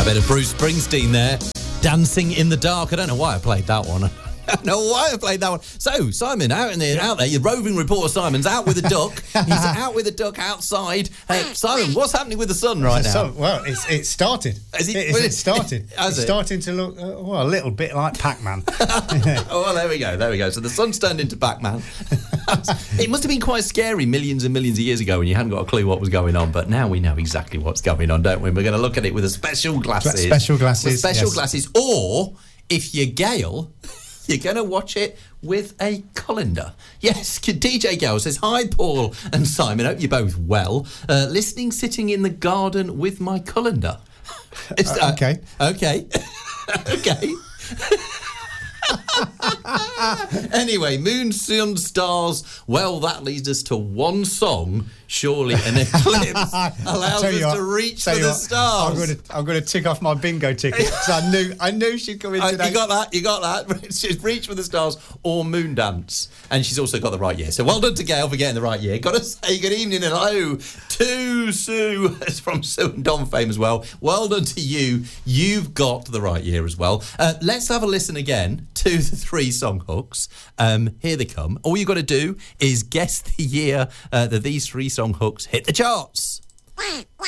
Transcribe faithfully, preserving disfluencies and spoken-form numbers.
bit of Bruce Springsteen there. Dancing in the Dark. I don't know why I played that one. I don't know why I played that one. So, Simon, out in the out there, your roving reporter Simon's out with a duck. He's out with a duck outside. Uh, Simon, what's happening with the sun right now? So, well, it's it started. Is it, it, it started. Has it's it? starting to look, uh, well, a little bit like Pac-Man. Oh, well, there we go, there we go. So the sun's turned into Pac-Man. It must have been quite scary millions and millions of years ago when you hadn't got a clue what was going on, but now we know exactly what's going on, don't we? We're going to look at it with a special glasses. Special glasses, With special yes. glasses. Or, if you're Gail, you're going to watch it with a colander. Yes, D J Gail says, hi, Paul and Simon. Hope you're both well. Uh, listening, sitting in the garden with my colander. It's, Uh, okay. Uh, okay. Okay. Anyway, moon, sun, stars. Well, that leads us to one song. Surely an eclipse allows us what, to reach for tell you the what, stars. I'm going to I'm going to tick off my bingo ticket because I knew I knew she'd come in Uh, today. you got that? You got that? She's reach for the stars or moon dance, and she's also got the right year. So well done to Gail for getting the right year. Got to say good evening and hello to Sue. It's from Sue and Don fame as well. Well done to you. You've got the right year as well. Uh, let's have a listen again to the three song hooks. Um, here they come. All you got to do is guess the year uh, that these three song hooks hit the charts. Quack, quack.